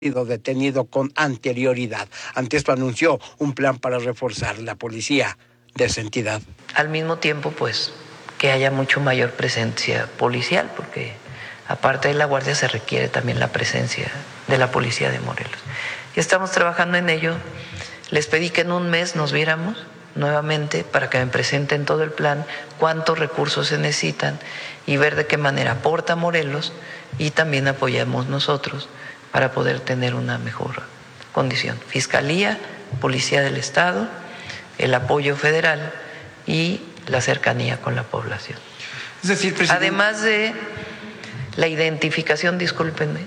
sido detenido con anterioridad. Ante esto anunció un plan para reforzar la policía de esa entidad. Al mismo tiempo, pues, que haya mucho mayor presencia policial, porque aparte de la guardia se requiere también la presencia de la policía de Morelos. Y estamos trabajando en ello. Les pedí que en un mes nos viéramos nuevamente para que me presenten todo el plan, cuántos recursos se necesitan y ver de qué manera aporta Morelos y también apoyamos nosotros para poder tener una mejor condición. Fiscalía, Policía del Estado, el apoyo federal y la cercanía con la población. Es decir, presidente, además de la identificación, discúlpame,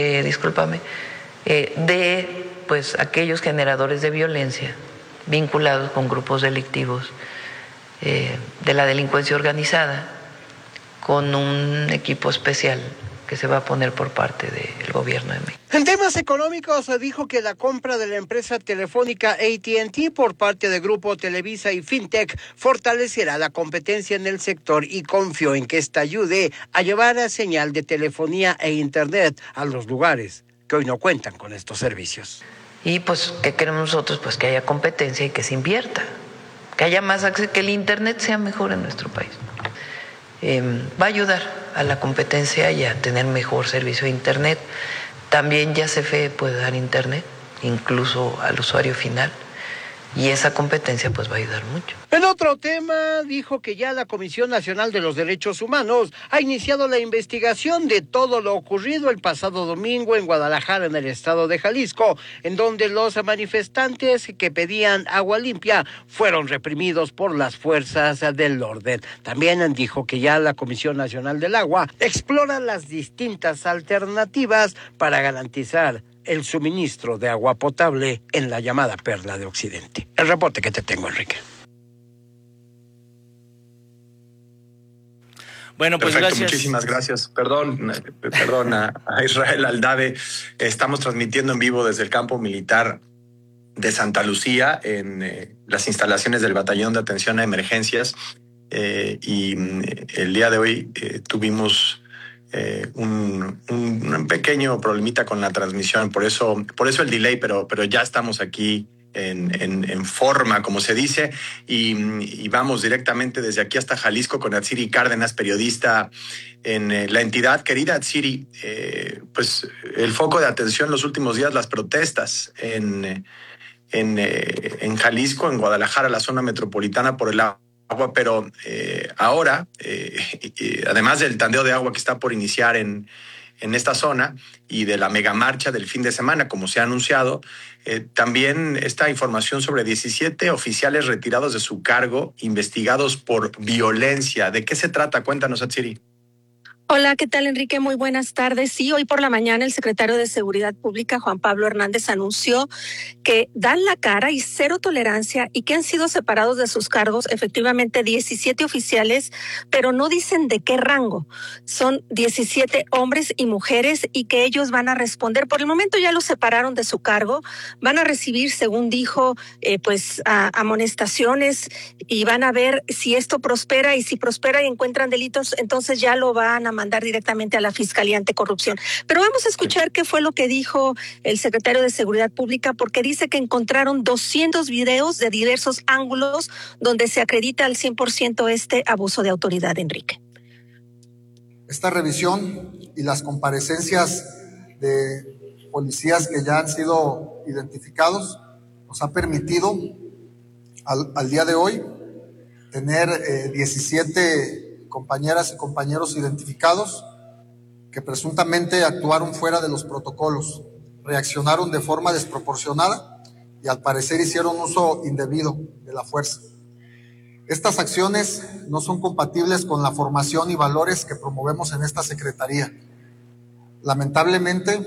de pues aquellos generadores de violencia vinculados con grupos delictivos de la delincuencia organizada, con un equipo especial que se va a poner por parte del gobierno de México. En temas económicos, dijo que la compra de la empresa telefónica AT&T por parte de Grupo Televisa y Fintech fortalecerá la competencia en el sector y confió en que esta ayude a llevar a señal de telefonía e internet a los lugares que hoy no cuentan con estos servicios. Y pues, ¿qué queremos nosotros? Pues que haya competencia y que se invierta, que haya más acceso, que el internet sea mejor en nuestro país. Va a ayudar a la competencia y a tener mejor servicio de internet. También ya CFE puede dar internet, incluso al usuario final, y esa competencia pues va a ayudar mucho. En otro tema, dijo que ya la Comisión Nacional de los Derechos Humanos ha iniciado la investigación de todo lo ocurrido el pasado domingo en Guadalajara, en el estado de Jalisco, en donde los manifestantes que pedían agua limpia fueron reprimidos por las fuerzas del orden. También dijo que ya la Comisión Nacional del Agua explora las distintas alternativas para garantizar el suministro de agua potable en la llamada Perla de Occidente. El reporte que te tengo, Enrique. Bueno, pues perfecto, gracias. Muchísimas gracias. Perdón a Israel Aldave. Estamos transmitiendo en vivo desde el campo militar de Santa Lucía en las instalaciones del Batallón de Atención a Emergencias y el día de hoy tuvimos un pequeño problemita con la transmisión, por eso el delay, pero ya estamos aquí en forma, como se dice, y vamos directamente desde aquí hasta Jalisco con Atsiri Cárdenas, periodista en la entidad. Querida Atsiri, pues el foco de atención los últimos días, las protestas en Jalisco, en Guadalajara, la zona metropolitana por el agua, pero ahora, además del tandeo de agua que está por iniciar en esta zona y de la megamarcha del fin de semana, como se ha anunciado, también esta información sobre 17 oficiales retirados de su cargo, investigados por violencia. ¿De qué se trata? Cuéntanos, Atsiri. Hola, ¿qué tal, Enrique? Muy buenas tardes. Sí, hoy por la mañana el secretario de Seguridad Pública, Juan Pablo Hernández, anunció que dan la cara y cero tolerancia y que han sido separados de sus cargos efectivamente 17 oficiales, pero no dicen de qué rango. Son 17 hombres y mujeres y que ellos van a responder. Por el momento ya los separaron de su cargo, van a recibir, según dijo, amonestaciones y van a ver si esto prospera, y si prospera y encuentran delitos, entonces ya lo van a mandar directamente a la Fiscalía Anticorrupción. Pero vamos a escuchar qué fue lo que dijo el secretario de Seguridad Pública, porque dice que encontraron 200 videos de diversos ángulos donde se acredita al 100% este abuso de autoridad, Enrique. Esta revisión y las comparecencias de policías que ya han sido identificados nos ha permitido al día de hoy tener 17 compañeras y compañeros identificados que presuntamente actuaron fuera de los protocolos, reaccionaron de forma desproporcionada y al parecer hicieron uso indebido de la fuerza. Estas acciones no son compatibles con la formación y valores que promovemos en esta Secretaría. Lamentablemente,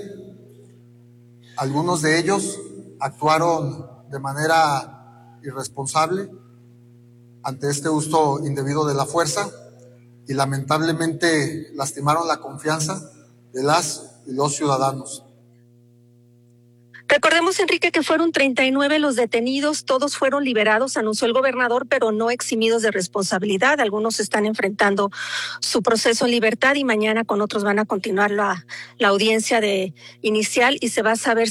algunos de ellos actuaron de manera irresponsable ante este uso indebido de la fuerza y lamentablemente lastimaron la confianza de las y los ciudadanos. Recordemos, Enrique, que fueron 39 los detenidos, todos fueron liberados, anunció el gobernador, pero no eximidos de responsabilidad. Algunos están enfrentando su proceso en libertad y mañana con otros van a continuar la audiencia inicial y se va a saber